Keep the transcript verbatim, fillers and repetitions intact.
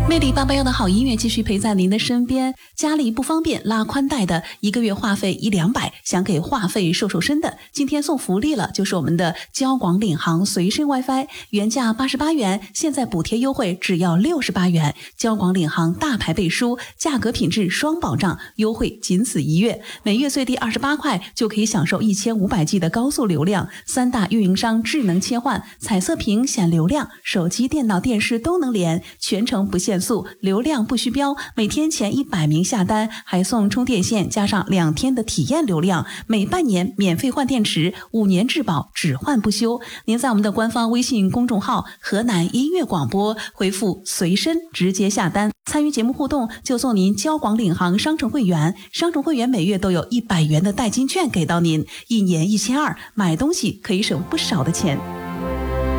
魅力八八幺的好音乐继续陪在您的身边。家里不方便拉宽带的，一个月话费一两百，想给话费瘦瘦身的，今天送福利了，就是我们的交广领航随身 WiFi， 原价八十八元，现在补贴优惠只要六十八元。交广领航大牌背书，价格品质双保障，优惠仅此一月，每月最低二十八块就可以享受一千五百 G 的高速流量，三大运营商智能切换，彩色屏显流量，手机、电脑、电视都能连，全程不限速，流量不虚标，每天前一百名下单还送充电线加上两天的体验流量，每半年免费换电池，五年质保，只换不修。您在我们的官方微信公众号河南音乐广播回复随身直接下单，参与节目互动就送您交广领航商城会员，商城会员每月都有一百元的代金券给到您，一年一千二，买东西可以省不少的钱。